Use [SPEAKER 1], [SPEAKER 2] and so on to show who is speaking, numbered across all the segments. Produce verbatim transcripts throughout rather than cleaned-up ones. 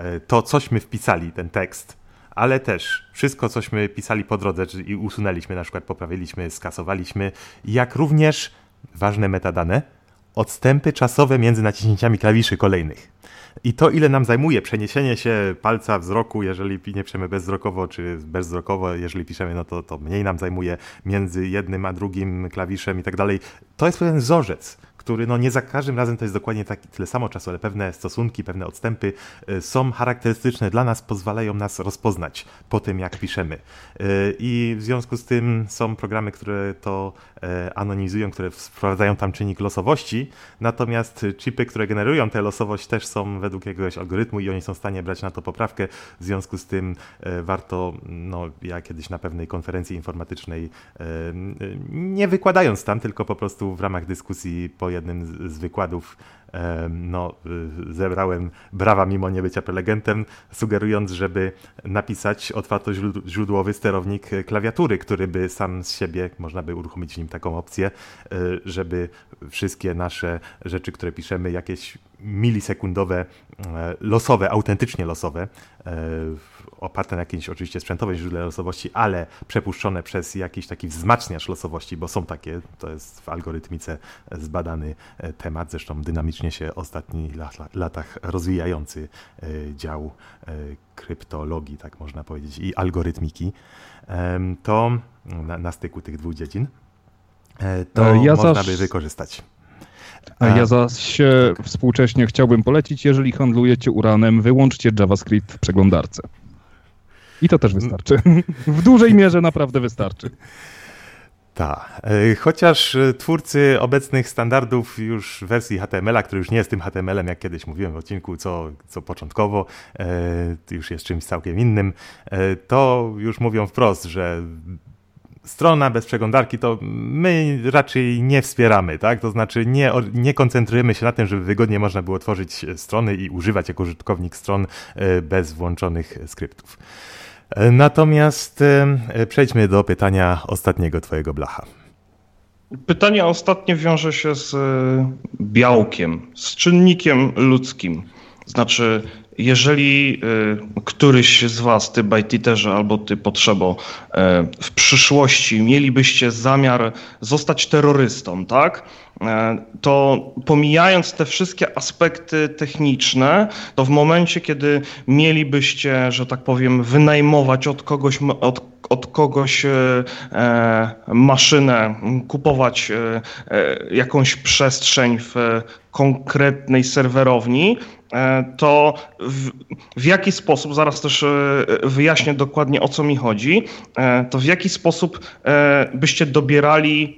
[SPEAKER 1] to cośmy wpisali, ten tekst, ale też wszystko, cośmy pisali po drodze i usunęliśmy, na przykład poprawiliśmy, skasowaliśmy, jak również ważne metadane, odstępy czasowe między naciśnięciami klawiszy kolejnych. I to, ile nam zajmuje przeniesienie się palca wzroku, jeżeli nie piszemy bezwzrokowo, czy bezwzrokowo, jeżeli piszemy, no to, to mniej nam zajmuje między jednym a drugim klawiszem i tak dalej. To jest pewien wzorzec, który no nie za każdym razem to jest dokładnie tak, tyle samo czasu, ale pewne stosunki, pewne odstępy y, są charakterystyczne dla nas, pozwalają nas rozpoznać po tym, jak piszemy. Y, I w związku z tym są programy, które to y, anonimizują, które wprowadzają tam czynnik losowości, natomiast chipy, które generują tę losowość, też są według jakiegoś algorytmu i oni są w stanie brać na to poprawkę. W związku z tym y, warto, no ja kiedyś na pewnej konferencji informatycznej, y, y, nie wykładając tam, tylko po prostu w ramach dyskusji po jednym z, z wykładów no, zebrałem brawa mimo nie bycia prelegentem, sugerując, żeby napisać otwartoźródłowy sterownik klawiatury, który by sam z siebie, można by uruchomić w nim taką opcję, żeby wszystkie nasze rzeczy, które piszemy, jakieś milisekundowe, losowe, autentycznie losowe, oparte na jakimś oczywiście sprzętowym źródle losowości, ale przepuszczone przez jakiś taki wzmacniacz losowości, bo są takie, to jest w algorytmice zbadany temat, zresztą dynamicznie się w ostatnich latach rozwijający dział kryptologii, tak można powiedzieć, i algorytmiki, to na, na styku tych dwóch dziedzin, to ja można zaś... by wykorzystać.
[SPEAKER 2] A ja zaś współcześnie chciałbym polecić, jeżeli handlujecie uranem, wyłączcie JavaScript w przeglądarce. I to też wystarczy. W dużej mierze naprawdę wystarczy.
[SPEAKER 1] Tak. Chociaż twórcy obecnych standardów już w wersji H T M L-a, który już nie jest tym H T M L-em, jak kiedyś mówiłem w odcinku, co, co początkowo, już jest czymś całkiem innym, to już mówią wprost, że strona bez przeglądarki to my raczej nie wspieramy, tak? To znaczy nie, nie koncentrujemy się na tym, żeby wygodnie można było tworzyć strony i używać jako użytkownik stron bez włączonych skryptów. Natomiast przejdźmy do pytania ostatniego twojego, Blacha.
[SPEAKER 3] Pytanie ostatnie wiąże się z białkiem, z czynnikiem ludzkim. Znaczy, jeżeli y, któryś z was, ty bajtiterze albo ty potrzebo, y, w przyszłości mielibyście zamiar zostać terrorystą, tak? Y, to pomijając te wszystkie aspekty techniczne, to w momencie, kiedy mielibyście, że tak powiem, wynajmować od kogoś, od, od kogoś y, maszynę, kupować y, y, jakąś przestrzeń w konkretnej serwerowni, to w, w jaki sposób, zaraz też wyjaśnię dokładnie, o co mi chodzi, to w jaki sposób byście dobierali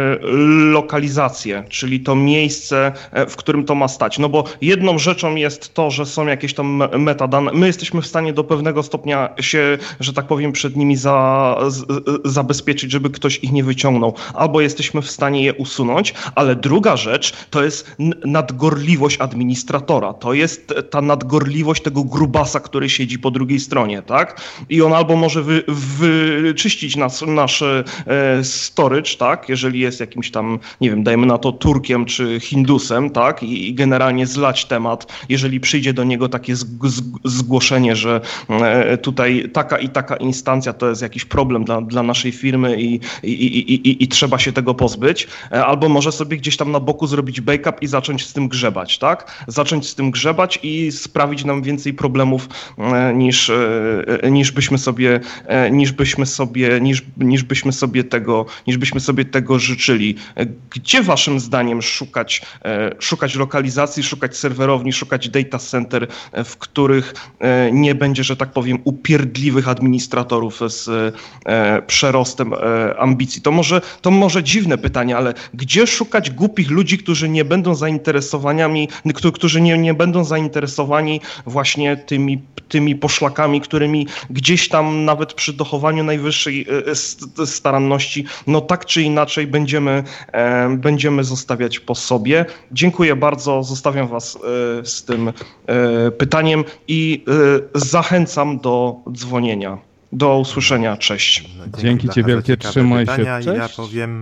[SPEAKER 3] lokalizację, czyli to miejsce, w którym to ma stać. No bo jedną rzeczą jest to, że są jakieś tam metadane, my jesteśmy w stanie do pewnego stopnia się, że tak powiem, przed nimi za, z, zabezpieczyć, żeby ktoś ich nie wyciągnął, albo jesteśmy w stanie je usunąć, ale druga rzecz to jest nadgorliwość administratora, to jest jest ta nadgorliwość tego grubasa, który siedzi po drugiej stronie, tak? I on albo może wy, wyczyścić nas, nasz e, storage, tak? Jeżeli jest jakimś tam, nie wiem, dajmy na to Turkiem czy Hindusem, tak? I, i generalnie zlać temat, jeżeli przyjdzie do niego takie z, z, zgłoszenie, że e, tutaj taka i taka instancja to jest jakiś problem dla, dla naszej firmy i, i, i, i, i trzeba się tego pozbyć, e, albo może sobie gdzieś tam na boku zrobić backup i zacząć z tym grzebać, tak? Zacząć z tym grzebać i sprawić nam więcej problemów niż, niż byśmy sobie, niż byśmy sobie, niż, niż byśmy sobie tego, niż byśmy sobie tego życzyli. Gdzie waszym zdaniem szukać, szukać lokalizacji, szukać serwerowni, szukać data center, w których nie będzie, że tak powiem, upierdliwych administratorów z przerostem ambicji? To może, to może dziwne pytanie, ale gdzie szukać głupich ludzi, którzy nie będą zainteresowaniami, którzy nie, nie będą zainteresowani właśnie tymi, tymi poszlakami, którymi gdzieś tam nawet przy dochowaniu najwyższej staranności, no tak czy inaczej będziemy, e, będziemy zostawiać po sobie. Dziękuję bardzo, zostawiam was e, z tym e, pytaniem i e, zachęcam do dzwonienia. Do usłyszenia, cześć.
[SPEAKER 2] No, dzięki ci wielkie, trzymaj się, cześć.
[SPEAKER 1] Ja powiem,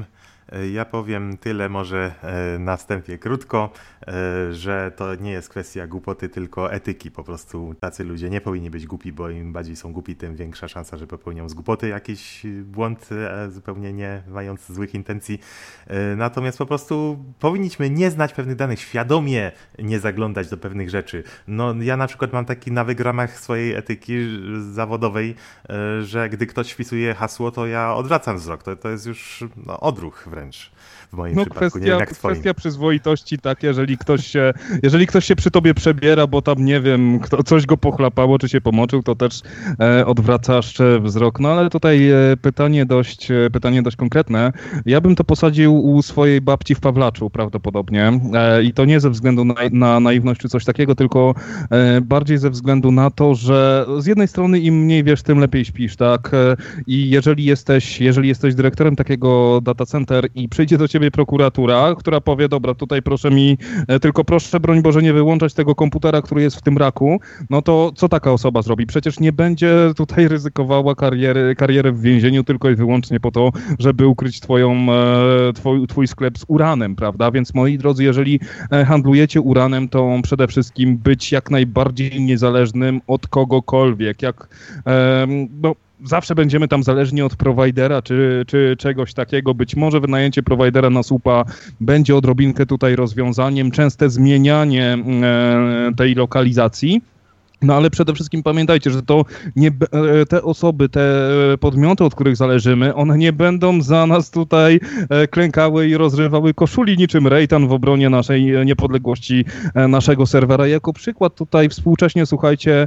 [SPEAKER 1] Ja powiem tyle może na wstępie krótko, że to nie jest kwestia głupoty, tylko etyki. Po prostu tacy ludzie nie powinni być głupi, bo im bardziej są głupi, tym większa szansa, że popełnią z głupoty jakiś błąd, zupełnie nie mając złych intencji. Natomiast po prostu powinniśmy nie znać pewnych danych, świadomie nie zaglądać do pewnych rzeczy. No ja na przykład mam taki nawyk w ramach swojej etyki zawodowej, że gdy ktoś wpisuje hasło, to ja odwracam wzrok. To, to jest już no, odruch wręcz w moim
[SPEAKER 2] no,
[SPEAKER 1] przypadku,
[SPEAKER 2] kwestia,
[SPEAKER 1] nie wiem jak w twoim.
[SPEAKER 2] Kwestia przyzwoitości, tak, jeżeli ktoś się, jeżeli ktoś się przy tobie przebiera, bo tam nie wiem, kto, coś go pochlapało, czy się pomoczył, to też e, odwracasz wzrok. No ale tutaj e, pytanie dość, e, pytanie dość konkretne. Ja bym to posadził u swojej babci w Pawlaczu prawdopodobnie e, i to nie ze względu na, na naiwność czy coś takiego, tylko e, bardziej ze względu na to, że z jednej strony im mniej wiesz, tym lepiej śpisz, tak? E, I jeżeli jesteś, jeżeli jesteś dyrektorem takiego data center i przyjdzie do ciebie prokuratura, która powie, dobra, tutaj proszę mi, tylko proszę, broń Boże, nie wyłączać tego komputera, który jest w tym raku, no to co taka osoba zrobi? Przecież nie będzie tutaj ryzykowała kariery, kariery w więzieniu tylko i wyłącznie po to, żeby ukryć twoją, twój, twój sklep z uranem, prawda? Więc moi drodzy, jeżeli handlujecie uranem, to przede wszystkim być jak najbardziej niezależnym od kogokolwiek. Jak, no, zawsze będziemy tam zależni od prowajdera czy, czy czegoś takiego. Być może wynajęcie prowajdera na słupa będzie odrobinkę tutaj rozwiązaniem. Częste zmienianie e, tej lokalizacji. No ale przede wszystkim pamiętajcie, że to nie, te osoby, te podmioty, od których zależymy, one nie będą za nas tutaj klękały i rozrywały koszuli niczym Rejtan w obronie naszej niepodległości, naszego serwera. Jako przykład tutaj współcześnie, słuchajcie,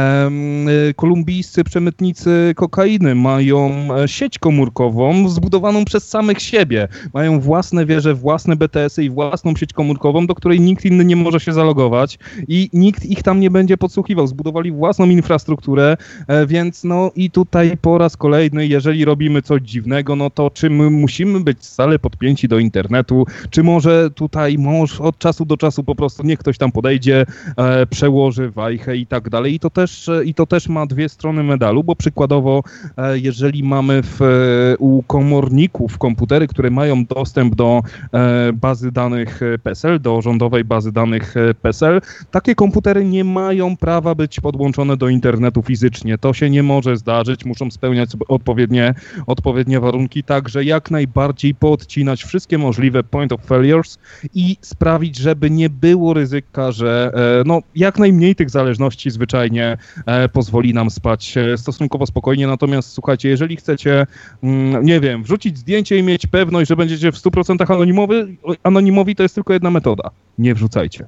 [SPEAKER 2] kolumbijscy przemytnicy kokainy mają sieć komórkową zbudowaną przez samych siebie. Mają własne wieże, własne B T S-y i własną sieć komórkową, do której nikt inny nie może się zalogować i nikt ich tam nie będzie podsłuchiwał. Zbudowali własną infrastrukturę, więc no i tutaj po raz kolejny, jeżeli robimy coś dziwnego, no to czy my musimy być stale podpięci do internetu, czy może tutaj może od czasu do czasu po prostu niech ktoś tam podejdzie, e, przełoży wajchę i tak dalej. I to też, i to też ma dwie strony medalu, bo przykładowo e, jeżeli mamy w, u komorników komputery, które mają dostęp do e, bazy danych P E S E L, do rządowej bazy danych P E S E L, takie komputery nie mają prawa być podłączone do internetu fizycznie. To się nie może zdarzyć, muszą spełniać odpowiednie, odpowiednie warunki, także jak najbardziej poodcinać wszystkie możliwe point of failures i sprawić, żeby nie było ryzyka, że e, no, jak najmniej tych zależności zwyczajnie e, pozwoli nam spać e, stosunkowo spokojnie. Natomiast słuchajcie, jeżeli chcecie, mm, nie wiem, wrzucić zdjęcie i mieć pewność, że będziecie w stu procentach anonimowi, anonimowi, to jest tylko jedna metoda. Nie wrzucajcie.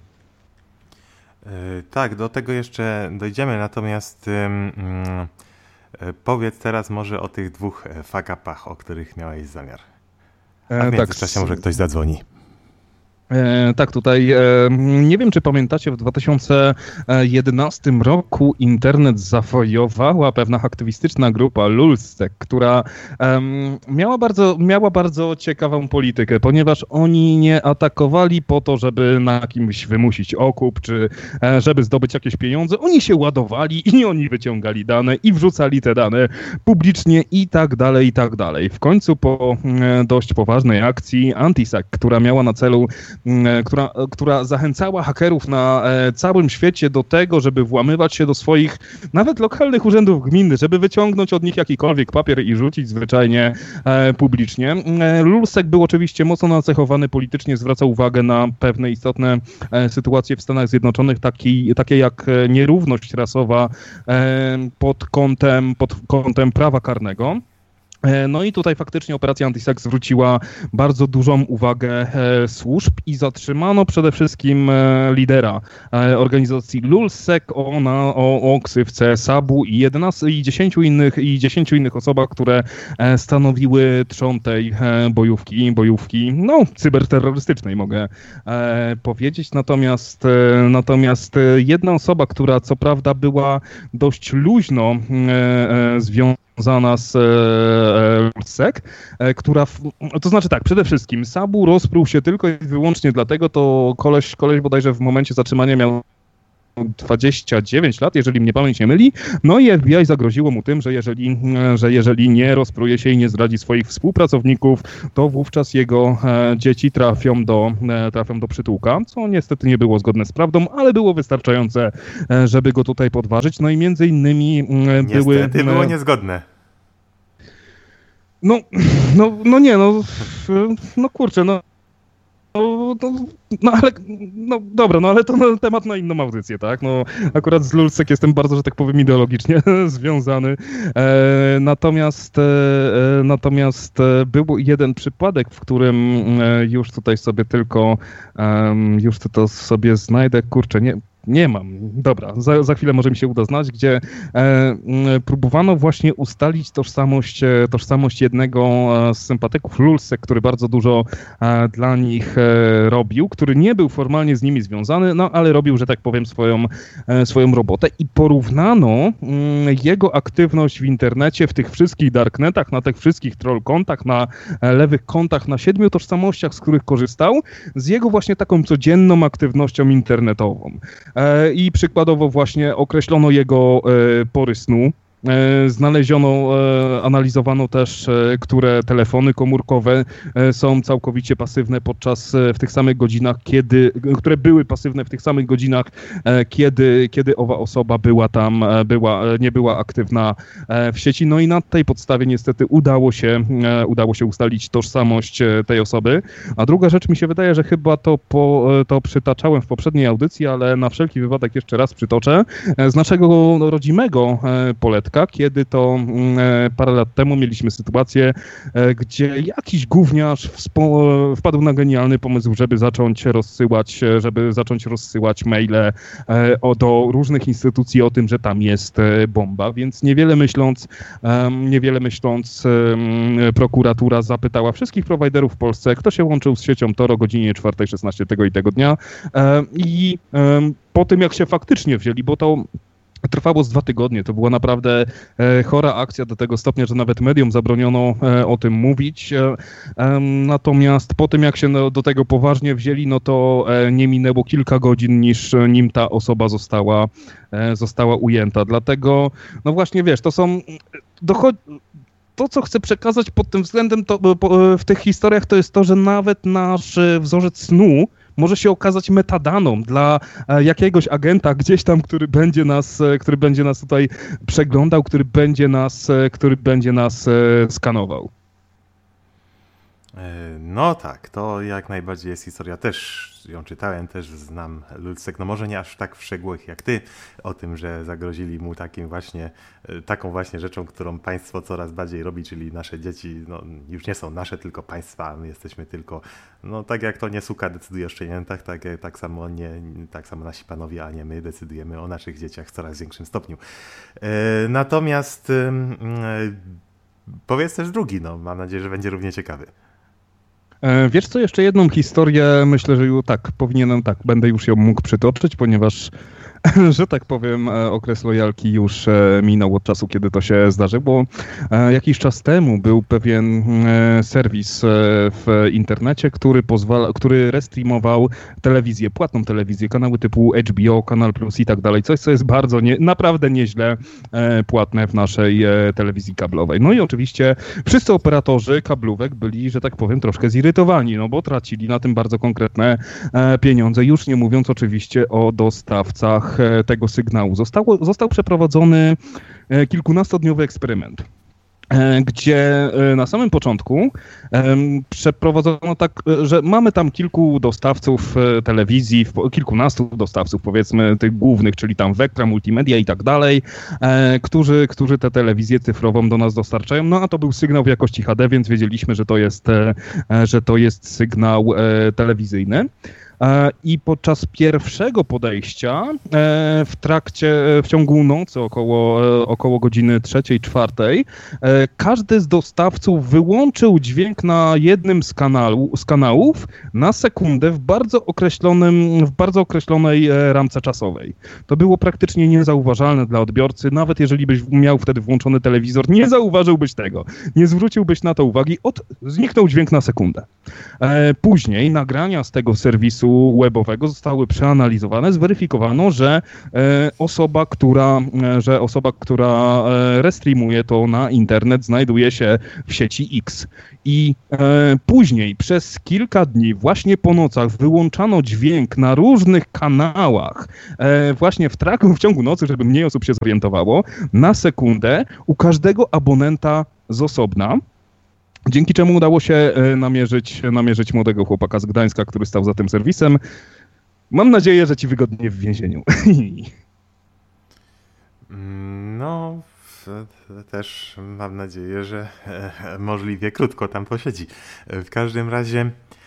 [SPEAKER 1] Tak, do tego jeszcze dojdziemy, natomiast um, powiedz teraz może o tych dwóch fuck-upach, o których miałeś zamiar. A w międzyczasie może ktoś zadzwoni.
[SPEAKER 2] E, tak, tutaj e, nie wiem, czy pamiętacie, w dwa tysiące jedenastym roku internet zawojowała pewna aktywistyczna grupa Lulzsec, która e, miała, bardzo, miała bardzo ciekawą politykę, ponieważ oni nie atakowali po to, żeby na kimś wymusić okup, czy e, żeby zdobyć jakieś pieniądze. Oni się ładowali i oni wyciągali dane i wrzucali te dane publicznie i tak dalej, i tak dalej. W końcu po e, dość poważnej akcji Antisec, która miała na celu Która, która zachęcała hakerów na e, całym świecie do tego, żeby włamywać się do swoich nawet lokalnych urzędów gminnych, żeby wyciągnąć od nich jakikolwiek papier i rzucić zwyczajnie e, publicznie. E, Lulzsec był oczywiście mocno nacechowany politycznie, zwracał uwagę na pewne istotne e, sytuacje w Stanach Zjednoczonych, taki, takie jak nierówność rasowa e, pod kątem, pod kątem prawa karnego. No i tutaj faktycznie operacja Antisec zwróciła bardzo dużą uwagę e, służb i zatrzymano przede wszystkim e, lidera e, organizacji Lulzsec o, na, o, o ksywce Sabu i, jedenastu, i, dziesięciu innych, i dziesięciu innych osobach, które e, stanowiły trzon tej e, bojówki, bojówki, no cyberterrorystycznej mogę e, powiedzieć. Natomiast, e, natomiast jedna osoba, która co prawda była dość luźno e, e, związana związana z e, Lulzsec, e, która, w, to znaczy tak, przede wszystkim Sabu rozpruł się tylko i wyłącznie dlatego, to koleś, koleś bodajże w momencie zatrzymania miał dwadzieścia dziewięć lat, jeżeli mnie pamięć nie myli, no i F B I zagroziło mu tym, że jeżeli, że jeżeli nie rozpruje się i nie zdradzi swoich współpracowników, to wówczas jego e, dzieci trafią do, e, trafią do przytułka, co niestety nie było zgodne z prawdą, ale było wystarczające, e, żeby go tutaj podważyć. No i między innymi e, były...
[SPEAKER 1] Niestety było niezgodne.
[SPEAKER 2] No, no, no nie, no, no kurczę, no. No, no, no ale, no dobra, no ale to no, temat na inną audycję, tak? No akurat z Lulzsek jestem bardzo, że tak powiem, ideologicznie związany. E, natomiast e, natomiast e, był jeden przypadek, w którym e, już tutaj sobie tylko, e, już to sobie znajdę, kurczę, nie... Nie mam. Dobra, za, za chwilę może mi się uda znać, gdzie e, próbowano właśnie ustalić tożsamość, e, tożsamość jednego e, z sympatyków Lulzsek, który bardzo dużo e, dla nich e, robił, który nie był formalnie z nimi związany, no ale robił, że tak powiem, swoją, e, swoją robotę i porównano m, jego aktywność w internecie, w tych wszystkich darknetach, na tych wszystkich troll kontach, na e, lewych kontach, na siedmiu tożsamościach, z których korzystał, z jego właśnie taką codzienną aktywnością internetową. I przykładowo właśnie określono jego pory snu. Znaleziono, analizowano też, które telefony komórkowe są całkowicie pasywne podczas, w tych samych godzinach, kiedy, które były pasywne w tych samych godzinach, kiedy, kiedy owa osoba była tam, była, nie była aktywna w sieci. No i na tej podstawie niestety udało się, udało się ustalić tożsamość tej osoby. A druga rzecz, mi się wydaje, że chyba to, po, to przytaczałem w poprzedniej audycji, ale na wszelki wypadek jeszcze raz przytoczę, z naszego rodzimego Poletka, kiedy to e, parę lat temu mieliśmy sytuację, e, gdzie jakiś gówniarz wspo- wpadł na genialny pomysł, żeby zacząć rozsyłać, żeby zacząć rozsyłać maile e, o, do różnych instytucji o tym, że tam jest e, bomba, więc niewiele myśląc, e, niewiele myśląc e, prokuratura zapytała wszystkich prowajderów w Polsce, kto się łączył z siecią Tor o godzinie czwartej szesnaście tego i tego dnia e, i e, po tym jak się faktycznie wzięli, bo to trwało z dwa tygodnie, to była naprawdę e, chora akcja do tego stopnia, że nawet mediom zabroniono e, o tym mówić. E, e, natomiast po tym jak się no, do tego poważnie wzięli, no to e, nie minęło kilka godzin, niż nim ta osoba została, e, została ujęta. Dlatego, no właśnie wiesz, to są... Dochod- To, co chcę przekazać pod tym względem to, po, w tych historiach, to jest to, że nawet nasz wzorzec snu może się okazać metadaną dla jakiegoś agenta gdzieś tam, który będzie nas, który będzie nas tutaj przeglądał, który będzie nas, który będzie nas skanował.
[SPEAKER 1] No tak, to jak najbardziej jest historia. Też ją czytałem, też znam Lulzsek, no może nie aż tak w szczegółach jak ty, o tym, że zagrozili mu takim właśnie, taką właśnie rzeczą, którą państwo coraz bardziej robi, czyli nasze dzieci no, już nie są nasze, tylko państwa, my jesteśmy tylko, no tak jak to nie suka decyduje o szczeniętach, tak, tak, samo nie, tak samo nasi panowie, a nie my decydujemy o naszych dzieciach w coraz większym stopniu. Natomiast powiedz też drugi, no mam nadzieję, że będzie równie ciekawy.
[SPEAKER 2] Wiesz co, jeszcze jedną historię, myślę, że już tak, powinienem, tak, będę już ją mógł przytoczyć, ponieważ, że tak powiem, okres lojalki już minął od czasu, kiedy to się zdarzyło. Jakiś czas temu był pewien serwis w internecie, który pozwala, który restreamował telewizję, płatną telewizję, kanały typu H B O, Kanal Plus i tak dalej, coś, co jest bardzo, nie, naprawdę nieźle płatne w naszej telewizji kablowej. No i oczywiście wszyscy operatorzy kablówek byli, że tak powiem, troszkę zirytowani, no bo tracili na tym bardzo konkretne pieniądze, już nie mówiąc oczywiście o dostawcach tego sygnału. Zostało, został przeprowadzony kilkunastodniowy eksperyment, gdzie na samym początku przeprowadzono tak, że mamy tam kilku dostawców telewizji, kilkunastu dostawców, powiedzmy tych głównych, czyli tam Vectra, Multimedia i tak dalej, którzy, którzy tę telewizję cyfrową do nas dostarczają. No a to był sygnał w jakości H D, więc wiedzieliśmy, że to jest, że to jest sygnał telewizyjny. I podczas pierwszego podejścia w trakcie, w ciągu nocy około, około godziny trzeciej, czwartej każdy z dostawców wyłączył dźwięk na jednym z, kanału, z kanałów na sekundę w bardzo określonym, w bardzo określonej ramce czasowej. To było praktycznie niezauważalne dla odbiorcy, nawet jeżeli byś miał wtedy włączony telewizor, nie zauważyłbyś tego, nie zwróciłbyś na to uwagi, od, zniknął dźwięk na sekundę. Później nagrania z tego serwisu profilu webowego zostały przeanalizowane, zweryfikowano, że osoba, która, że osoba, która restreamuje to na internet, znajduje się w sieci X. I później przez kilka dni, właśnie po nocach, wyłączano dźwięk na różnych kanałach, właśnie w, trak- w ciągu nocy, żeby mniej osób się zorientowało, na sekundę u każdego abonenta z osobna, dzięki czemu udało się namierzyć, namierzyć młodego chłopaka z Gdańska, który stał za tym serwisem. Mam nadzieję, że ci wygodnie w więzieniu.
[SPEAKER 1] No, też mam nadzieję, że możliwie krótko tam posiedzi. W każdym razie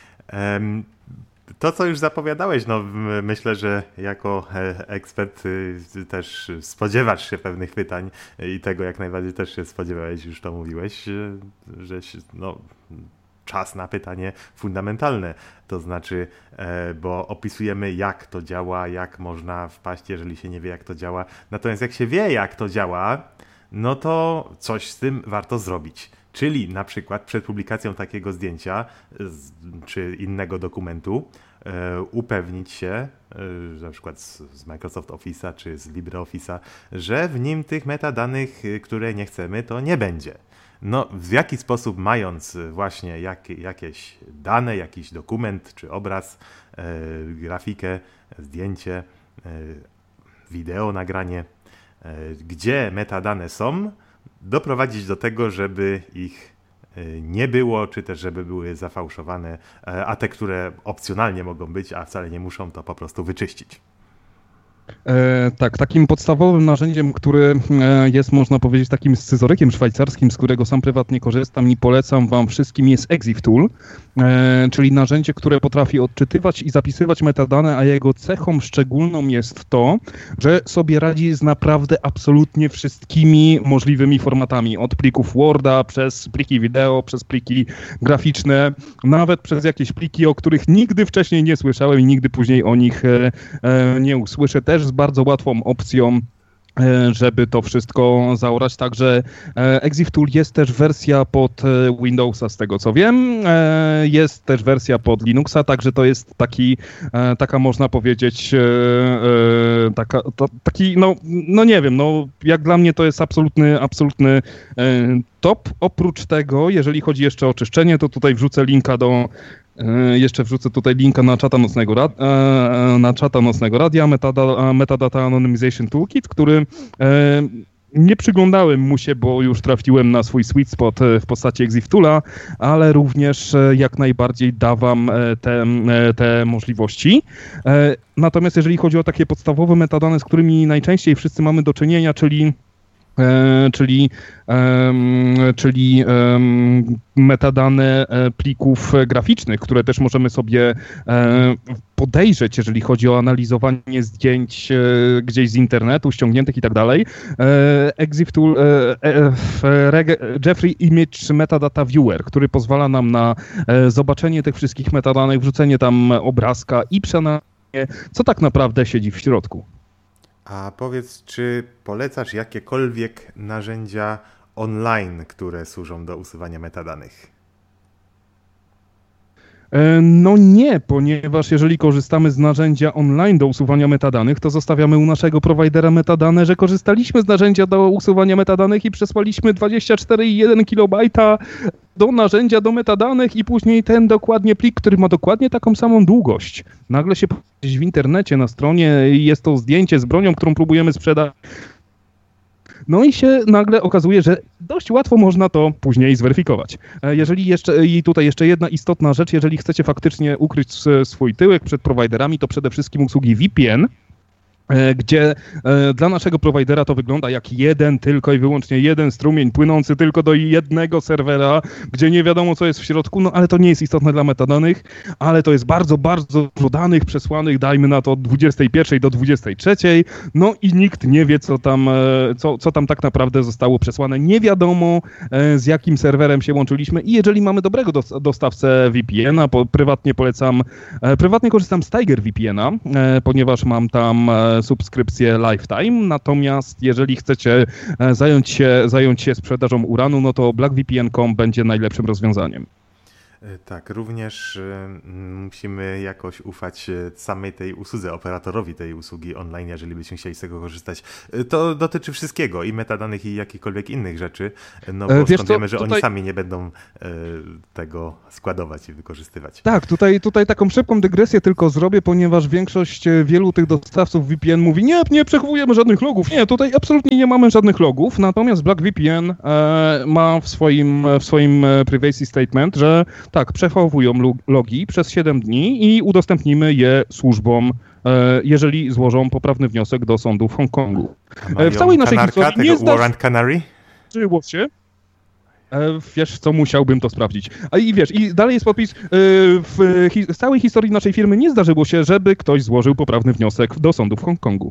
[SPEAKER 1] to, co już zapowiadałeś, no myślę, że jako ekspert też spodziewasz się pewnych pytań i tego jak najbardziej też się spodziewałeś, już to mówiłeś, że no, czas na pytanie fundamentalne, to znaczy, bo opisujemy jak to działa, jak można wpaść, jeżeli się nie wie jak to działa, natomiast jak się wie jak to działa, no to coś z tym warto zrobić. Czyli na przykład przed publikacją takiego zdjęcia z, czy innego dokumentu e, upewnić się, e, na przykład z, z Microsoft Office'a czy z LibreOffice'a, że w nim tych metadanych, które nie chcemy, to nie będzie. No, w jaki sposób mając właśnie jak, jakieś dane, jakiś dokument czy obraz, e, grafikę, zdjęcie, e, wideo, nagranie, e, gdzie metadane są, doprowadzić do tego, żeby ich nie było, czy też żeby były zafałszowane, a te, które opcjonalnie mogą być, a wcale nie muszą, to po prostu wyczyścić.
[SPEAKER 2] E, tak, takim podstawowym narzędziem, który jest, można powiedzieć, takim scyzorykiem szwajcarskim, z którego sam prywatnie korzystam i polecam wam wszystkim, jest ExifTool, e, czyli narzędzie, które potrafi odczytywać i zapisywać metadane, a jego cechą szczególną jest to, że sobie radzi z naprawdę absolutnie wszystkimi możliwymi formatami, od plików Worda, przez pliki wideo, przez pliki graficzne, nawet przez jakieś pliki, o których nigdy wcześniej nie słyszałem i nigdy później o nich e, e, nie usłyszę. Też z bardzo łatwą opcją, żeby to wszystko zaorać. Także ExifTool jest też wersja pod Windowsa, z tego co wiem. Jest też wersja pod Linuxa, także to jest taki, taka można powiedzieć, taka, to, taki, no, no nie wiem, no jak dla mnie to jest absolutny, absolutny top. Oprócz tego, jeżeli chodzi jeszcze o czyszczenie, to tutaj wrzucę linka do Jeszcze wrzucę tutaj linka na czata nocnego, rad, na czata nocnego radia, Metadata, Metadata Anonymization Toolkit, który nie przyglądałem mu się, bo już trafiłem na swój sweet spot w postaci ExifToola, ale również jak najbardziej da wam te, te możliwości. Natomiast jeżeli chodzi o takie podstawowe metadane, z którymi najczęściej wszyscy mamy do czynienia, czyli E, czyli e, czyli e, metadane plików graficznych, które też możemy sobie e, podejrzeć, jeżeli chodzi o analizowanie zdjęć e, gdzieś z internetu, ściągniętych i tak dalej. ExifTool, e, e, Jeffrey Image Metadata Viewer, który pozwala nam na e, zobaczenie tych wszystkich metadanych, wrzucenie tam obrazka i przeanalizowanie, co tak naprawdę siedzi w środku.
[SPEAKER 1] A powiedz, czy polecasz jakiekolwiek narzędzia online, które służą do usuwania metadanych?
[SPEAKER 2] No nie, ponieważ jeżeli korzystamy z narzędzia online do usuwania metadanych, to zostawiamy u naszego prowajdera metadane, że korzystaliśmy z narzędzia do usuwania metadanych i przesłaliśmy dwadzieścia cztery przecinek jeden kilobajta do narzędzia do metadanych i później ten dokładnie plik, który ma dokładnie taką samą długość. Nagle się gdzieś w internecie na stronie jest to zdjęcie z bronią, którą próbujemy sprzedać. No i się nagle okazuje, że dość łatwo można to później zweryfikować. Jeżeli jeszcze, i tutaj jeszcze jedna istotna rzecz, jeżeli chcecie faktycznie ukryć swój tyłek przed prowajderami, to przede wszystkim usługi V P N, gdzie dla naszego prowajdera to wygląda jak jeden, tylko i wyłącznie jeden strumień płynący tylko do jednego serwera, gdzie nie wiadomo co jest w środku, no ale to nie jest istotne dla metadanych, ale to jest bardzo, bardzo dużo danych przesłanych, dajmy na to od dwudziestej pierwszej do dwudziestej trzeciej, no i nikt nie wie co tam, co, co tam tak naprawdę zostało przesłane, nie wiadomo z jakim serwerem się łączyliśmy i jeżeli mamy dobrego dostawcę V P N a, po, prywatnie polecam, prywatnie korzystam z Tiger V P N a, ponieważ mam tam subskrypcję Lifetime, natomiast jeżeli chcecie zająć się, zająć się sprzedażą uranu, no to black V P N kropka com będzie najlepszym rozwiązaniem.
[SPEAKER 1] Tak, również musimy jakoś ufać samej tej usłudze, operatorowi tej usługi online, jeżeli byśmy chcieli z tego korzystać. To dotyczy wszystkiego, i metadanych, i jakichkolwiek innych rzeczy, no bo
[SPEAKER 2] Wiesz
[SPEAKER 1] skąd
[SPEAKER 2] co,
[SPEAKER 1] wiemy, że
[SPEAKER 2] tutaj...
[SPEAKER 1] oni sami nie będą tego składować i wykorzystywać.
[SPEAKER 2] Tak, tutaj, tutaj taką szybką dygresję tylko zrobię, ponieważ większość wielu tych dostawców V P N mówi, nie, nie przechowujemy żadnych logów, nie, tutaj absolutnie nie mamy żadnych logów, natomiast BlackVPN e, ma w swoim, w swoim privacy statement, że tak, przechowują logi przez siedem dni i udostępnimy je służbom, jeżeli złożą poprawny wniosek do sądu w Hongkongu. W całej naszej historii
[SPEAKER 1] tego
[SPEAKER 2] nie
[SPEAKER 1] Warrant Canary?
[SPEAKER 2] zdarzyło się. Wiesz co, musiałbym to sprawdzić. A i wiesz, i dalej jest podpis, w całej historii naszej firmy nie zdarzyło się, żeby ktoś złożył poprawny wniosek do sądu w Hongkongu.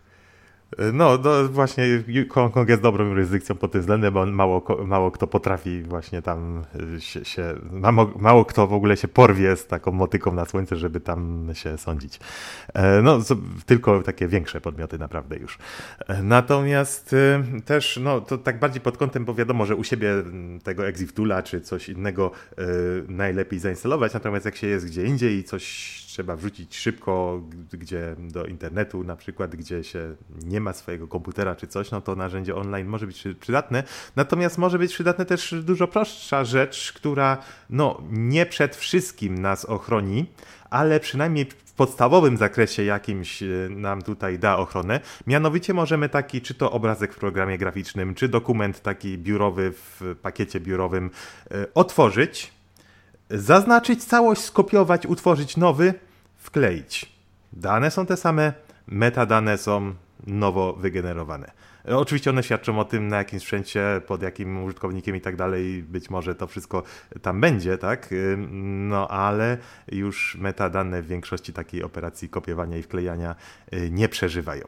[SPEAKER 1] No, no właśnie Hongkong jest dobrą jurysdykcją pod tym względem, bo on mało, mało kto potrafi właśnie tam się, się mało, mało kto w ogóle się porwie z taką motyką na słońce, żeby tam się sądzić. No, tylko takie większe podmioty naprawdę już. Natomiast też, no, to tak bardziej pod kątem, bo wiadomo, że u siebie tego ExifToola czy coś innego najlepiej zainstalować, natomiast jak się jest gdzie indziej i coś trzeba wrzucić szybko, gdzie do internetu na przykład, gdzie się nie ma swojego komputera czy coś, no to narzędzie online może być przydatne. Natomiast może być przydatne też dużo prostsza rzecz, która no nie przed wszystkim nas ochroni, ale przynajmniej w podstawowym zakresie jakimś nam tutaj da ochronę. Mianowicie możemy taki, czy to obrazek w programie graficznym, czy dokument taki biurowy w pakiecie biurowym otworzyć, zaznaczyć całość, skopiować, utworzyć nowy, wkleić. Dane są te same, metadane są nowo wygenerowane. Oczywiście one świadczą o tym, na jakim sprzęcie, pod jakim użytkownikiem i tak dalej, być może to wszystko tam będzie, tak? No ale już metadane w większości takiej operacji kopiowania i wklejania nie przeżywają.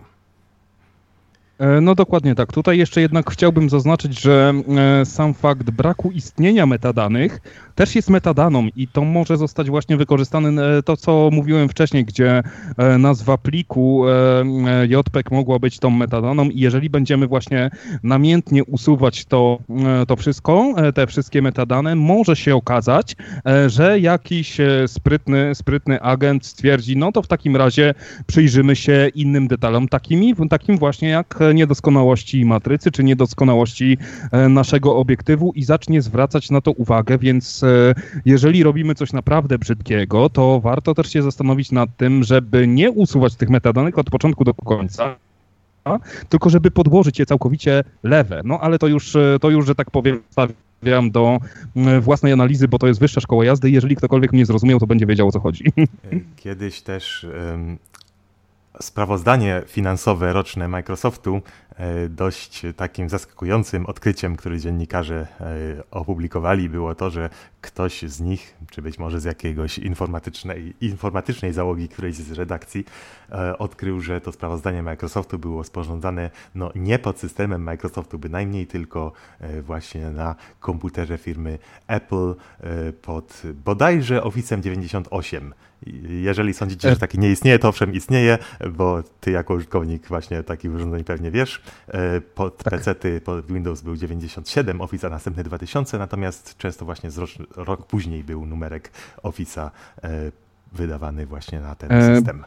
[SPEAKER 2] No dokładnie tak. Tutaj jeszcze jednak chciałbym zaznaczyć, że sam fakt braku istnienia metadanych też jest metadaną i to może zostać właśnie wykorzystane, to co mówiłem wcześniej, gdzie nazwa pliku J P E G mogła być tą metadaną i jeżeli będziemy właśnie namiętnie usuwać to, to wszystko, te wszystkie metadane, może się okazać, że jakiś sprytny, sprytny agent stwierdzi, no to w takim razie przyjrzymy się innym detalom, takimi, takim właśnie jak niedoskonałości matrycy, czy niedoskonałości naszego obiektywu i zacznie zwracać na to uwagę, więc jeżeli robimy coś naprawdę brzydkiego, to warto też się zastanowić nad tym, żeby nie usuwać tych metadanych od początku do końca, tylko żeby podłożyć je całkowicie lewe. No ale to już, to już, że tak powiem, stawiam do własnej analizy, bo to jest wyższa szkoła jazdy i jeżeli ktokolwiek mnie zrozumiał, to będzie wiedział, o co chodzi.
[SPEAKER 1] Kiedyś też um, sprawozdanie finansowe roczne Microsoftu dość takim zaskakującym odkryciem, które dziennikarze opublikowali, było to, że ktoś z nich, czy być może z jakiegoś informatycznej, informatycznej załogi którejś z redakcji, odkrył, że to sprawozdanie Microsoftu było sporządzane no, nie pod systemem Microsoftu bynajmniej, tylko właśnie na komputerze firmy Apple pod bodajże Office'em dziewięćdziesiąt osiem. Jeżeli sądzicie, że taki nie istnieje, to owszem istnieje, bo ty jako użytkownik właśnie takich urządzeń pewnie wiesz. Pod tak. pecety, pod Windows był dziewięćdziesiąt siedem, Office, a następny dwa tysiące, natomiast często właśnie z rok, rok później był numerek Office'a wydawany właśnie na ten e... system.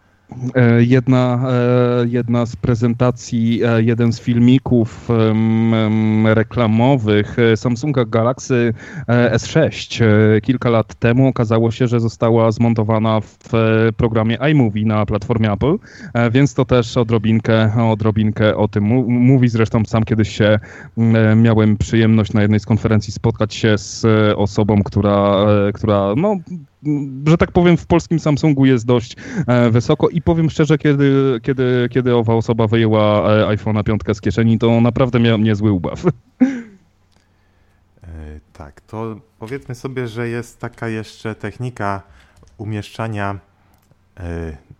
[SPEAKER 2] Jedna, jedna z prezentacji, jeden z filmików reklamowych Samsunga Galaxy S sześć kilka lat temu okazało się, że została zmontowana w programie iMovie na platformie Apple, więc to też odrobinkę, odrobinkę o tym mówi. Zresztą sam kiedyś się miałem przyjemność na jednej z konferencji spotkać się z osobą, która, która no, że tak powiem, w polskim Samsungu jest dość e, wysoko i powiem szczerze, kiedy, kiedy, kiedy owa osoba wyjęła e, iPhone'a piątkę z kieszeni, to naprawdę miałem niezły ubaw. E,
[SPEAKER 1] tak, to powiedzmy sobie, że jest taka jeszcze technika umieszczania e,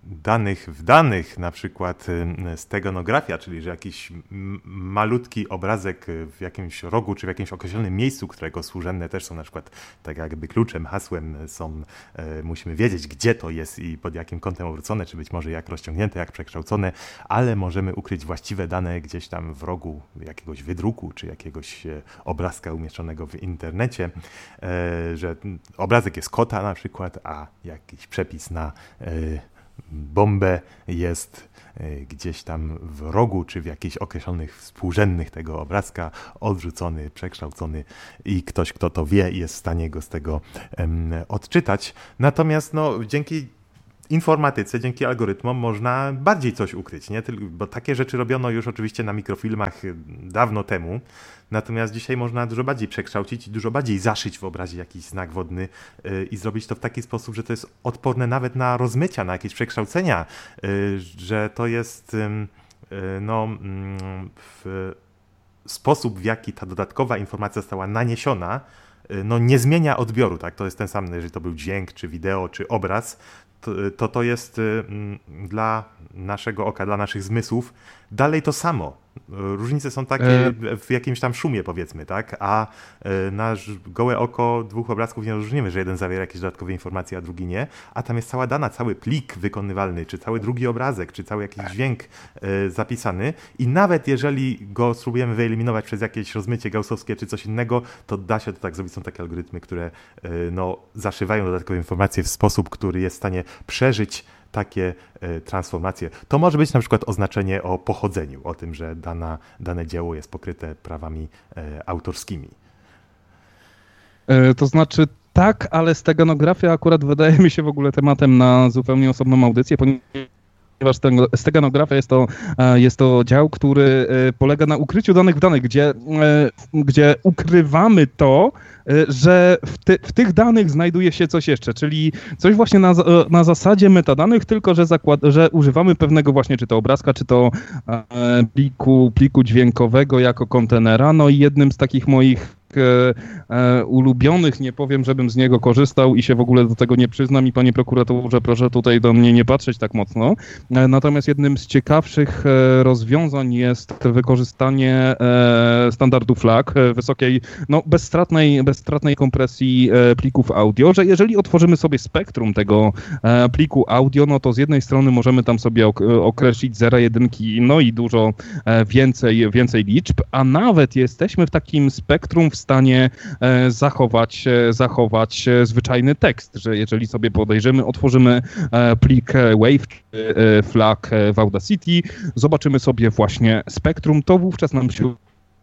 [SPEAKER 1] danych w danych, na przykład steganografia, czyli że jakiś malutki obrazek w jakimś rogu czy w jakimś określonym miejscu, którego służebne też są na przykład tak jakby kluczem, hasłem są, e, musimy wiedzieć, gdzie to jest i pod jakim kątem obrócone, czy być może jak rozciągnięte, jak przekształcone, ale możemy ukryć właściwe dane gdzieś tam w rogu jakiegoś wydruku czy jakiegoś obrazka umieszczonego w internecie, e, że obrazek jest kota na przykład, a jakiś przepis na e, bombę jest gdzieś tam w rogu, czy w jakichś określonych współrzędnych tego obrazka, odrzucony, przekształcony i ktoś, kto to wie, jest w stanie go z tego um, odczytać. Natomiast no, dzięki informatyce, dzięki algorytmom można bardziej coś ukryć, nie? Bo takie rzeczy robiono już oczywiście na mikrofilmach dawno temu, natomiast dzisiaj można dużo bardziej przekształcić i dużo bardziej zaszyć w obrazie jakiś znak wodny yy, i zrobić to w taki sposób, że to jest odporne nawet na rozmycia, na jakieś przekształcenia, yy, że to jest yy, no, yy, w sposób, w jaki ta dodatkowa informacja została naniesiona, yy, no, nie zmienia odbioru, tak? To jest ten sam, jeżeli to był dźwięk, czy wideo, czy obraz, to to jest dla naszego oka, dla naszych zmysłów dalej to samo. Różnice są takie w jakimś tam szumie, powiedzmy, tak? A na gołe oko dwóch obrazków nie rozróżnimy, że jeden zawiera jakieś dodatkowe informacje, a drugi nie. A tam jest cała dana, cały plik wykonywalny, czy cały drugi obrazek, czy cały jakiś dźwięk zapisany. I nawet jeżeli go spróbujemy wyeliminować przez jakieś rozmycie gaussowskie, czy coś innego, to da się to tak zrobić. Są takie algorytmy, które no, zaszywają dodatkowe informacje w sposób, który jest w stanie przeżyć takie e, transformacje. To może być na przykład oznaczenie o pochodzeniu, o tym, że dana, dane dzieło jest pokryte prawami e, autorskimi.
[SPEAKER 2] E, to znaczy tak, ale steganografia akurat wydaje mi się w ogóle tematem na zupełnie osobną audycję, ponieważ steganografia jest to, jest to dział, który polega na ukryciu danych w danych, gdzie, gdzie ukrywamy to, że w, ty, w tych danych znajduje się coś jeszcze, czyli coś właśnie na, na zasadzie metadanych, tylko że, zakład, że używamy pewnego właśnie, czy to obrazka, czy to pliku, pliku dźwiękowego jako kontenera. No i jednym z takich moich E, e, ulubionych, nie powiem, żebym z niego korzystał i się w ogóle do tego nie przyznam i panie prokuratorze, proszę tutaj do mnie nie patrzeć tak mocno. E, natomiast jednym z ciekawszych e, rozwiązań jest wykorzystanie e, standardu FLAC, e, wysokiej, no bezstratnej, bezstratnej kompresji e, plików audio, że jeżeli otworzymy sobie spektrum tego e, pliku audio, no to z jednej strony możemy tam sobie ok- określić zera, jedynki, no i dużo e, więcej, więcej liczb, a nawet jesteśmy w takim spektrum w stanie e, zachować, e, zachować e, zwyczajny tekst, że jeżeli sobie podejrzymy, otworzymy e, plik WAV czy e, FLAC w Audacity, zobaczymy sobie właśnie spektrum, to wówczas nam się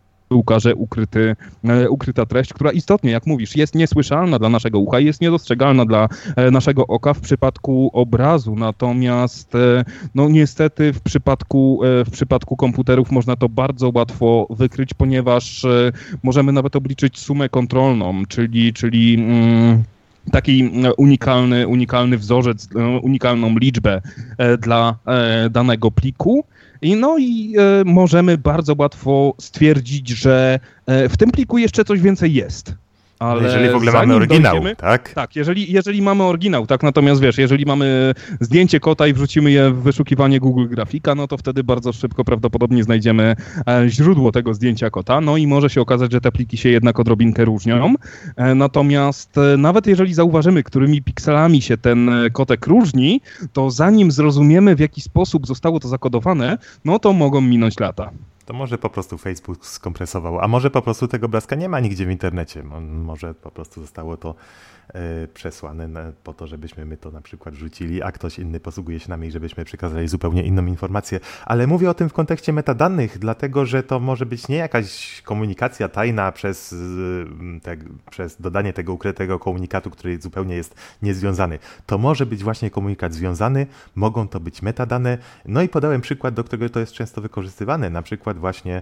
[SPEAKER 2] ukaże ukryty, e, ukryta treść, która istotnie, jak mówisz, jest niesłyszalna dla naszego ucha, jest niedostrzegalna dla e, naszego oka w przypadku obrazu, natomiast e, no niestety w przypadku, e, w przypadku komputerów można to bardzo łatwo wykryć, ponieważ e, możemy nawet obliczyć sumę kontrolną, czyli, czyli mm, taki unikalny, unikalny wzorzec, unikalną liczbę e, dla e, danego pliku. I no i e, możemy bardzo łatwo stwierdzić, że e, w tym pliku jeszcze coś więcej jest. Ale
[SPEAKER 1] jeżeli w ogóle mamy oryginał,
[SPEAKER 2] dojdziemy,
[SPEAKER 1] tak?
[SPEAKER 2] Tak, jeżeli, jeżeli mamy oryginał, tak, natomiast wiesz, jeżeli mamy zdjęcie kota i wrzucimy je w wyszukiwanie Google Grafika, no to wtedy bardzo szybko prawdopodobnie znajdziemy e, źródło tego zdjęcia kota, no i może się okazać, że te pliki się jednak odrobinkę różnią, e, natomiast e, nawet jeżeli zauważymy, którymi pikselami się ten kotek różni, to zanim zrozumiemy, w jaki sposób zostało to zakodowane, no to mogą minąć lata.
[SPEAKER 1] To może po prostu Facebook skompresował, a może po prostu tego obrazka nie ma nigdzie w internecie. Może po prostu zostało to e, przesłane na, po to, żebyśmy my to na przykład wrzucili, a ktoś inny posługuje się nami, żebyśmy przekazali zupełnie inną informację. Ale mówię o tym w kontekście metadanych, dlatego że to może być nie jakaś komunikacja tajna przez, te, przez dodanie tego ukrytego komunikatu, który zupełnie jest niezwiązany. To może być właśnie komunikat związany, mogą to być metadane. No i podałem przykład, do którego to jest często wykorzystywane, na przykład właśnie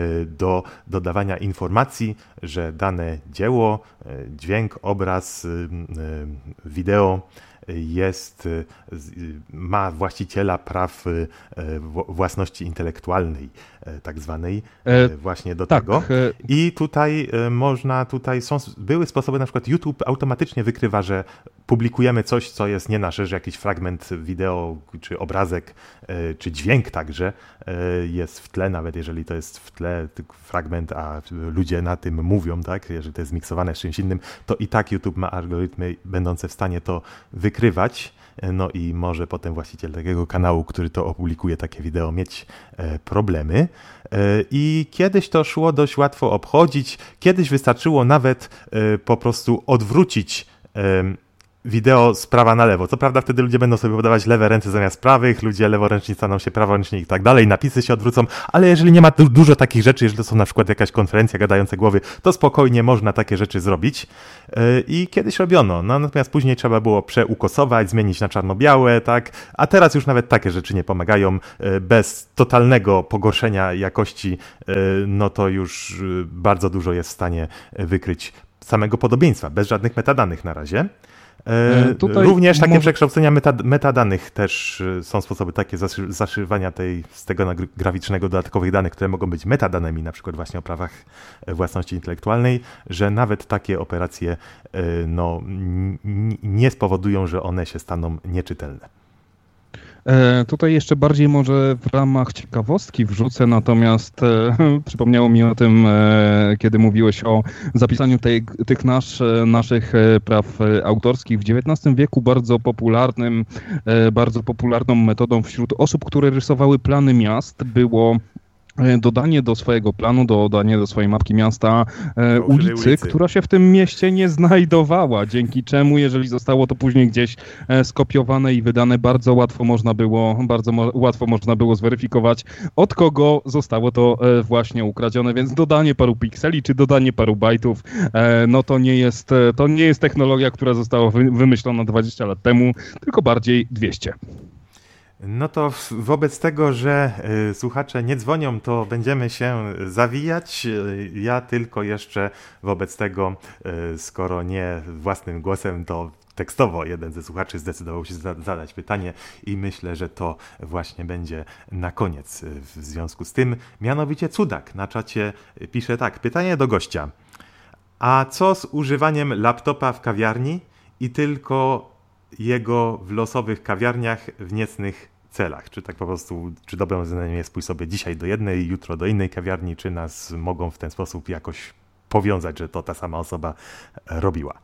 [SPEAKER 1] do dodawania informacji, że dane dzieło, dźwięk, obraz, wideo jest, ma właściciela praw własności intelektualnej, tak zwanej, właśnie do
[SPEAKER 2] tak.
[SPEAKER 1] tego. I tutaj można, tutaj są, były sposoby, na przykład YouTube automatycznie wykrywa, że publikujemy coś, co jest nie nasze, że jakiś fragment wideo, czy obrazek, czy dźwięk także jest w tle, nawet jeżeli to jest w tle fragment, a ludzie na tym mówią, tak, jeżeli to jest miksowane z czymś innym, to i tak YouTube ma algorytmy będące w stanie to wykrywać, no i może potem właściciel takiego kanału, który to opublikuje, takie wideo, mieć problemy. I kiedyś to szło dość łatwo obchodzić, kiedyś wystarczyło nawet po prostu odwrócić wideo z prawa na lewo. Co prawda wtedy ludzie będą sobie podawać lewe ręce zamiast prawych, ludzie leworęczni staną się praworęczni i tak dalej, napisy się odwrócą, ale jeżeli nie ma du- dużo takich rzeczy, jeżeli to są na przykład jakaś konferencja gadające głowy, to spokojnie można takie rzeczy zrobić. Yy, I kiedyś robiono, no, natomiast później trzeba było przeukosować, zmienić na czarno-białe, tak, a teraz już nawet takie rzeczy nie pomagają. Yy, bez totalnego pogorszenia jakości, yy, no to już yy, bardzo dużo jest w stanie wykryć samego podobieństwa, bez żadnych metadanych na razie. E, Tutaj Również takie może... przekształcenia meta, metadanych też są sposoby takie zaszy, zaszywania tej, z tego graficznego dodatkowych danych, które mogą być metadanami, na przykład właśnie o prawach własności intelektualnej, że nawet takie operacje no, n- nie spowodują, że one się staną nieczytelne.
[SPEAKER 2] E, tutaj jeszcze bardziej może w ramach ciekawostki wrzucę, natomiast e, przypomniało mi o tym, e, kiedy mówiłeś o zapisaniu tej, tych nasz, naszych praw autorskich. W dziewiętnastym wieku bardzo popularnym, e, bardzo popularną metodą wśród osób, które rysowały plany miast, było dodanie do swojego planu, dodanie do swojej mapki miasta e, ulicy, ulicy, która się w tym mieście nie znajdowała, dzięki czemu, jeżeli zostało to później gdzieś e, skopiowane i wydane, bardzo łatwo można było, bardzo mo- łatwo można było zweryfikować, od kogo zostało to e, właśnie ukradzione, więc dodanie paru pikseli, czy dodanie paru bajtów, e, no to nie jest, to nie jest technologia, która została wy- wymyślona dwadzieścia lat temu, tylko bardziej dwieście.
[SPEAKER 1] No to wobec tego, że y, słuchacze nie dzwonią, to będziemy się zawijać. Y, ja tylko jeszcze wobec tego, y, skoro nie własnym głosem, to tekstowo jeden ze słuchaczy zdecydował się za- zadać pytanie i myślę, że to właśnie będzie na koniec y, w związku z tym. Mianowicie Cudak na czacie pisze tak, pytanie do gościa. A co z używaniem laptopa w kawiarni i tylko jego w losowych kawiarniach w niecnych celach? Czy tak po prostu, czy dobrym rozwiązaniem jest pójść sobie dzisiaj do jednej, jutro do innej kawiarni, czy nas mogą w ten sposób jakoś powiązać, że to ta sama osoba robiła?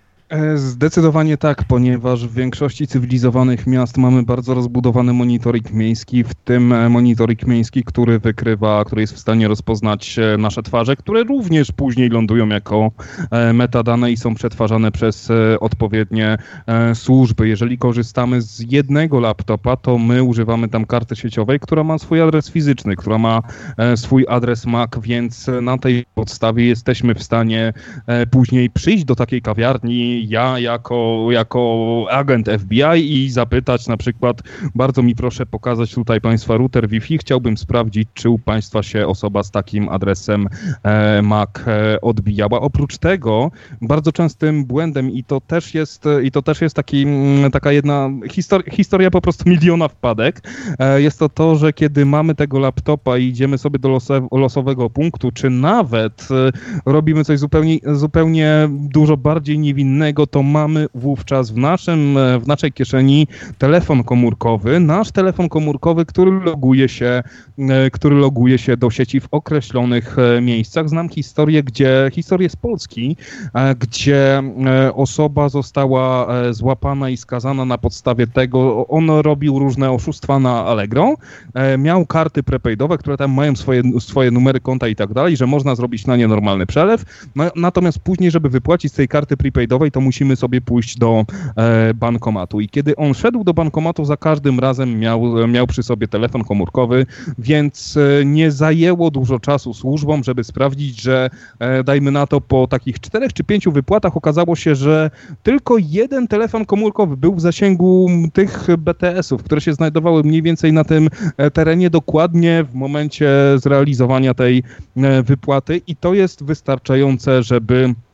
[SPEAKER 2] Zdecydowanie tak, ponieważ w większości cywilizowanych miast mamy bardzo rozbudowany monitoring miejski, w tym monitoring miejski, który wykrywa, który jest w stanie rozpoznać nasze twarze, które również później lądują jako metadane i są przetwarzane przez odpowiednie służby. Jeżeli korzystamy z jednego laptopa, to my używamy tam karty sieciowej, która ma swój adres fizyczny, która ma swój adres M A C, więc na tej podstawie jesteśmy w stanie później przyjść do takiej kawiarni, ja jako, jako agent F B I i zapytać na przykład, bardzo mi proszę pokazać tutaj Państwa router Wi-Fi, chciałbym sprawdzić, czy u Państwa się osoba z takim adresem e, M A C e, odbijała. Oprócz tego bardzo częstym błędem i to też jest, i to też jest taki, taka jedna histori- historia po prostu miliona wpadek, e, jest to to, że kiedy mamy tego laptopa i idziemy sobie do losow- losowego punktu, czy nawet e, robimy coś zupełnie, zupełnie dużo bardziej niewinnego, to mamy wówczas w, naszym, w naszej kieszeni telefon komórkowy, nasz telefon komórkowy, który loguje się, który loguje się do sieci w określonych miejscach. Znam historię, gdzie, historię z Polski, gdzie osoba została złapana i skazana na podstawie tego, on robił różne oszustwa na Allegro, miał karty prepaidowe, które tam mają swoje, swoje numery konta i tak dalej, że można zrobić na nie normalny przelew, natomiast później, żeby wypłacić z tej karty prepaidowej, to musimy sobie pójść do e, bankomatu. I kiedy on szedł do bankomatu, za każdym razem miał, miał przy sobie telefon komórkowy, więc e, nie zajęło dużo czasu służbom, żeby sprawdzić, że e, dajmy na to po takich czterech czy pięciu wypłatach okazało się, że tylko jeden telefon komórkowy był w zasięgu tych B T S ów, które się znajdowały mniej więcej na tym e, terenie dokładnie w momencie zrealizowania tej e, wypłaty i to jest wystarczające, żeby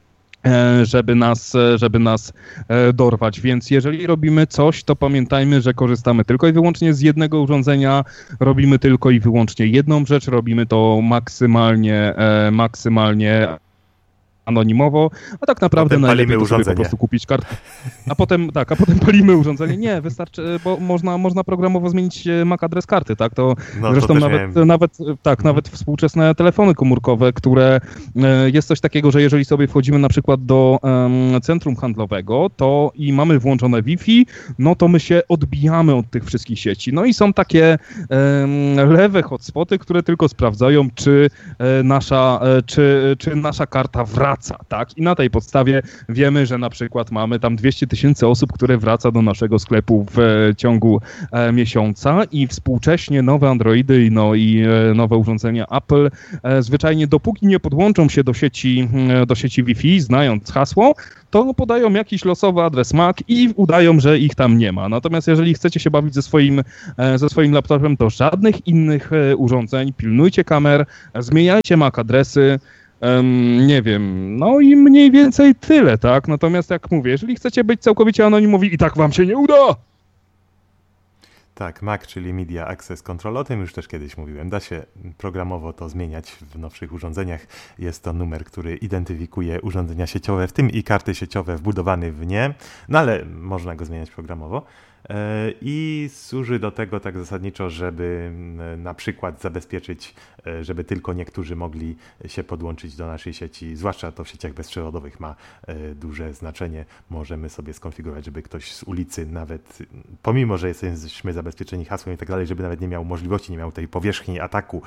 [SPEAKER 2] żeby nas, żeby nas dorwać. Więc jeżeli robimy coś, to pamiętajmy, że korzystamy tylko i wyłącznie z jednego urządzenia, robimy tylko i wyłącznie jedną rzecz, robimy to maksymalnie, maksymalnie anonimowo, a tak naprawdę najlepiej to sobie po prostu kupić kartę. A potem, tak, a potem palimy urządzenie. Nie, wystarczy, bo można, można programowo zmienić M A C adres karty, tak? To no, zresztą to nawet, nawet, tak, mhm. nawet współczesne telefony komórkowe, które jest coś takiego, że jeżeli sobie wchodzimy na przykład do um, centrum handlowego, to i mamy włączone Wi-Fi, no to my się odbijamy od tych wszystkich sieci. No i są takie um, lewe hotspoty, które tylko sprawdzają, czy e, nasza, e, czy, czy nasza karta wraca. Tak? I na tej podstawie wiemy, że na przykład mamy tam dwieście tysięcy osób, które wraca do naszego sklepu w e, ciągu e, miesiąca i współcześnie nowe Androidy no i e, nowe urządzenia Apple e, zwyczajnie dopóki nie podłączą się do sieci, e, do sieci Wi-Fi, znając hasło, to podają jakiś losowy adres M A C i udają, że ich tam nie ma. Natomiast jeżeli chcecie się bawić ze swoim, e, ze swoim laptopem, to żadnych innych e, urządzeń, pilnujcie kamer, zmieniajcie M A C adresy, Um, nie wiem, no i mniej więcej tyle, tak? Natomiast jak mówię, jeżeli chcecie być całkowicie anonimowi i tak wam się nie uda!
[SPEAKER 1] Tak, M A C, czyli Media Access Control, o tym już też kiedyś mówiłem. Da się programowo to zmieniać w nowszych urządzeniach. Jest to numer, który identyfikuje urządzenia sieciowe, w tym i karty sieciowe wbudowane w nie, no ale można go zmieniać programowo. I służy do tego tak zasadniczo, żeby na przykład zabezpieczyć, żeby tylko niektórzy mogli się podłączyć do naszej sieci, zwłaszcza to w sieciach bezprzewodowych ma duże znaczenie. Możemy sobie skonfigurować, żeby ktoś z ulicy nawet, pomimo że jesteśmy zabezpieczeni hasłem i tak dalej, żeby nawet nie miał możliwości, nie miał tej powierzchni ataku,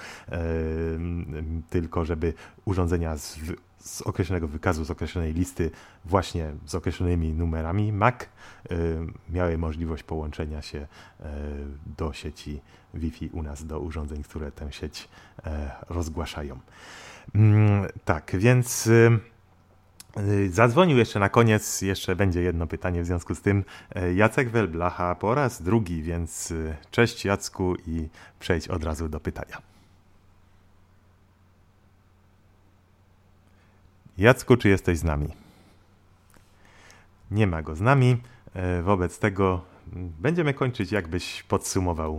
[SPEAKER 1] tylko żeby urządzenia z z określonego wykazu, z określonej listy, właśnie z określonymi numerami M A C, y, miały możliwość połączenia się y, do sieci Wi-Fi u nas, do urządzeń, które tę sieć y, rozgłaszają. Y, tak, więc y, y, zadzwonił jeszcze na koniec, jeszcze będzie jedno pytanie w związku z tym, y, Jacek Welblacha po raz drugi, więc y, cześć Jacku i przejdź od razu do pytania. Jacku, czy jesteś z nami? Nie ma go z nami, wobec tego będziemy kończyć, jakbyś podsumował.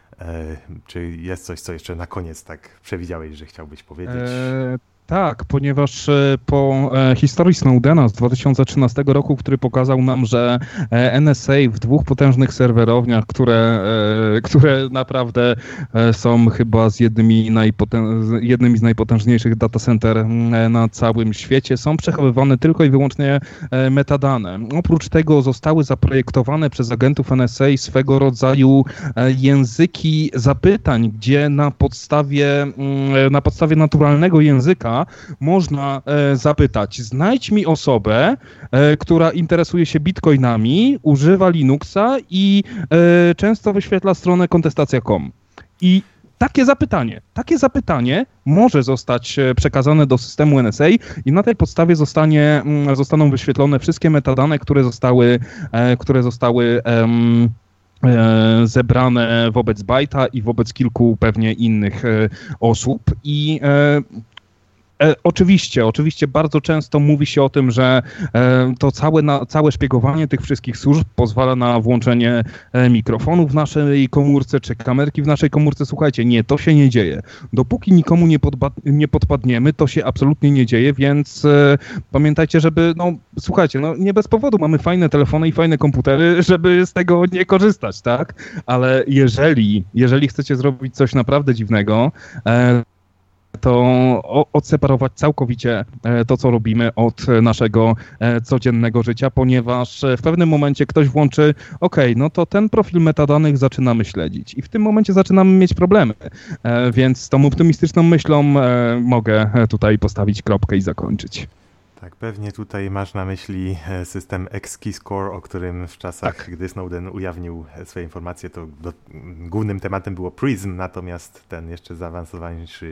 [SPEAKER 1] Czy jest coś, co jeszcze na koniec tak przewidziałeś, że chciałbyś powiedzieć?
[SPEAKER 2] Eee... Tak, ponieważ po historii Snowdena z dwa tysiące trzynastego roku, który pokazał nam, że N S A w dwóch potężnych serwerowniach, które, które naprawdę są chyba z jednymi, najpotęż, jednymi z najpotężniejszych data center na całym świecie, są przechowywane tylko i wyłącznie metadane. Oprócz tego zostały zaprojektowane przez agentów N S A swego rodzaju języki zapytań, gdzie na podstawie, na podstawie naturalnego języka można e, zapytać, znajdź mi osobę, e, która interesuje się bitcoinami, używa Linuxa i e, często wyświetla stronę kontestacja kropka com. I takie zapytanie, takie zapytanie może zostać przekazane do systemu N S A i na tej podstawie zostanie, zostaną wyświetlone wszystkie metadane, które zostały, e, które zostały em, zebrane wobec Byte'a i wobec kilku pewnie innych e, osób. I e, E, oczywiście, oczywiście bardzo często mówi się o tym, że e, to całe, na, całe szpiegowanie tych wszystkich służb pozwala na włączenie e, mikrofonu w naszej komórce, czy kamerki w naszej komórce. Słuchajcie, nie, to się nie dzieje. Dopóki nikomu nie, podba- nie podpadniemy, to się absolutnie nie dzieje, więc e, pamiętajcie, żeby, no słuchajcie, no nie bez powodu mamy fajne telefony i fajne komputery, żeby z tego nie korzystać, tak? Ale jeżeli, jeżeli chcecie zrobić coś naprawdę dziwnego, e, to odseparować całkowicie to, co robimy od naszego codziennego życia, ponieważ w pewnym momencie ktoś włączy, ok, no to ten profil metadanych zaczynamy śledzić i w tym momencie zaczynamy mieć problemy, więc z tą optymistyczną myślą mogę tutaj postawić kropkę i zakończyć.
[SPEAKER 1] Tak, pewnie tutaj masz na myśli system X-Keyscore, o którym w czasach, tak. gdy Snowden ujawnił swoje informacje, to do, głównym tematem było Prism, natomiast ten jeszcze zaawansowanyszy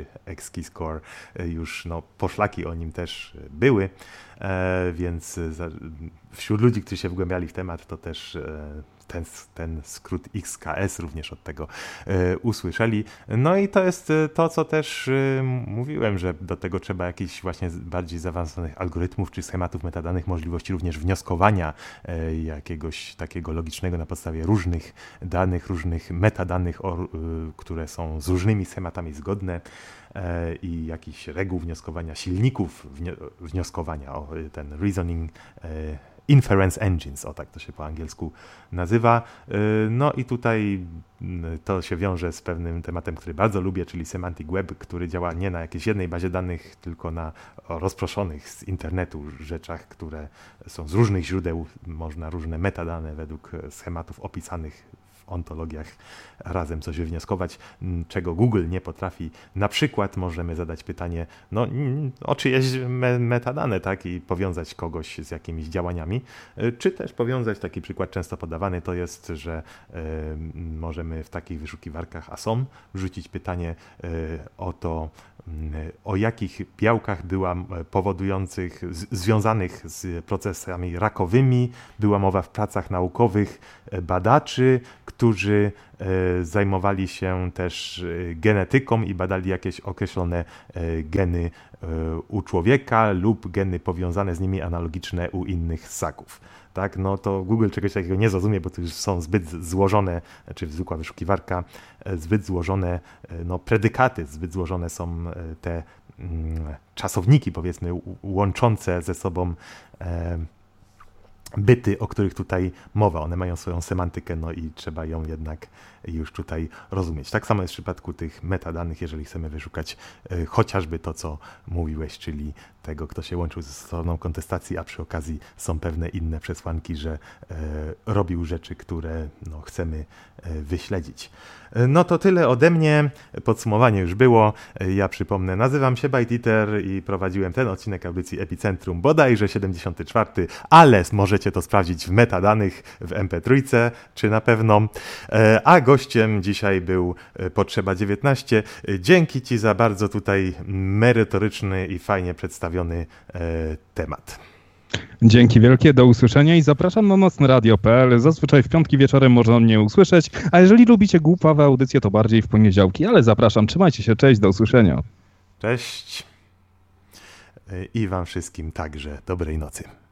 [SPEAKER 1] X-Keyscore już, no, poszlaki o nim też były, e, więc za, wśród ludzi, którzy się wgłębiali w temat, to też ten, ten skrót X K S również od tego usłyszeli. No i to jest to, co też mówiłem, że do tego trzeba jakichś właśnie bardziej zaawansowanych algorytmów czy schematów metadanych, możliwości również wnioskowania jakiegoś takiego logicznego na podstawie różnych danych, różnych metadanych, które są z różnymi schematami zgodne i jakichś reguł wnioskowania, silników wnioskowania, o ten reasoning inference engines, o tak to się po angielsku nazywa. No i tutaj to się wiąże z pewnym tematem, który bardzo lubię, czyli semantic web, który działa nie na jakiejś jednej bazie danych, tylko na rozproszonych z internetu rzeczach, które są z różnych źródeł, można różne metadane według schematów opisanych ontologiach razem coś wywnioskować, czego Google nie potrafi. Na przykład możemy zadać pytanie, no o czyjeś me metadane, tak, i powiązać kogoś z jakimiś działaniami, czy też powiązać, taki przykład często podawany to jest, że y, możemy w takich wyszukiwarkach, a są, wrzucić pytanie y, o to, y, o jakich białkach była powodujących, z, związanych z procesami rakowymi, była mowa w pracach naukowych badaczy, którzy zajmowali się też genetyką i badali jakieś określone geny u człowieka lub geny powiązane z nimi analogiczne u innych ssaków. Tak, no to Google czegoś takiego nie zrozumie, bo to już są zbyt złożone, czy zwykła wyszukiwarka, zbyt złożone no, predykaty, zbyt złożone są te mm, czasowniki, powiedzmy, łączące ze sobą e, byty, o których tutaj mowa. One mają swoją semantykę, no i trzeba ją jednak już tutaj rozumieć. Tak samo jest w przypadku tych metadanych, jeżeli chcemy wyszukać y, chociażby to, co mówiłeś, czyli tego, kto się łączył ze stroną kontestacji, a przy okazji są pewne inne przesłanki, że y, robił rzeczy, które no, chcemy y, wyśledzić. Y, no to tyle ode mnie. Podsumowanie już było. Y, ja przypomnę, nazywam się ByteEater i prowadziłem ten odcinek audycji Epicentrum, bodajże siedemdziesiąty czwarty, ale możecie to sprawdzić w metadanych, w em pe trzy, czy na pewno. Y, a gościem dzisiaj był Potrzeba dziewiętnaście. Dzięki Ci za bardzo tutaj merytoryczny i fajnie przedstawiony e, temat.
[SPEAKER 2] Dzięki wielkie, do usłyszenia i zapraszam na nocne radio kropka pe el. Zazwyczaj w piątki wieczorem można mnie usłyszeć, a jeżeli lubicie głupawe audycje, to bardziej w poniedziałki, ale zapraszam, trzymajcie się, cześć, do usłyszenia.
[SPEAKER 1] Cześć i Wam wszystkim także dobrej nocy.